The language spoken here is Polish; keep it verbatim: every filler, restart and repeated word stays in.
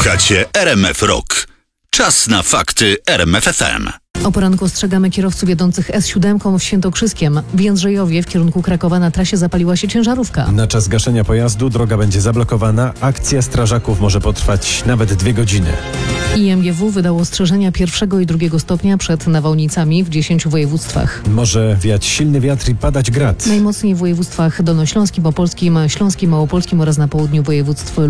Słuchacie R M F Rock. Czas na fakty R M F F M. O poranku ostrzegamy kierowców jadących S siedem w Świętokrzyskiem. W Jędrzejowie w kierunku Krakowa na trasie zapaliła się ciężarówka. Na czas gaszenia pojazdu droga będzie zablokowana. Akcja strażaków może potrwać nawet dwie godziny. I M G W wydało ostrzeżenia pierwszego i drugiego stopnia przed nawałnicami w dziesięciu województwach. Może wiać silny wiatr i padać grad. Najmocniej w województwach dolnośląskim, opolskim, śląskim, małopolskim oraz na południu województw